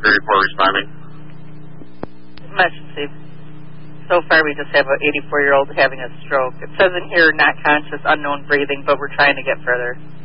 384 responding. Emergency. So far, we just have an 84-year-old having a stroke. It says in here, not conscious, unknown breathing, but we're trying to get further.